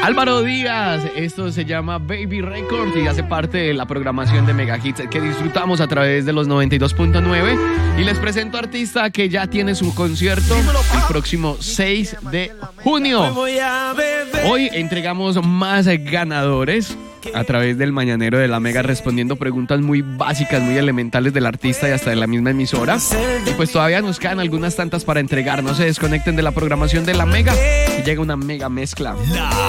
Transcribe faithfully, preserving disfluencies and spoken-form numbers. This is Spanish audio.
Álvaro Díaz, esto se llama Baby Records y hace parte de la programación de Mega Hits que disfrutamos a través de los noventa y dos punto nueve. Y les presento a artista que ya tiene su concierto el próximo seis de junio. Hoy entregamos más ganadores a través del Mañanero de la Mega, respondiendo preguntas muy básicas, muy elementales del artista y hasta de la misma emisora. Y pues todavía nos quedan algunas tantas para entregar. No se desconecten de la programación de la Mega, que llega una mega mezcla.